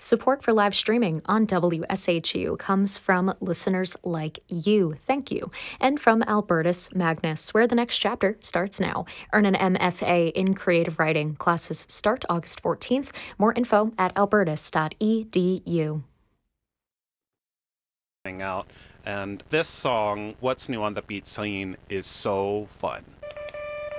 Support for live streaming on WSHU comes from listeners like you. Thank you. And from Albertus Magnus, where the next chapter starts now. Earn an MFA in creative writing. Classes start August 14th. More info at albertus.edu. Out. And this song, What's New on the Beat Scene, is so fun.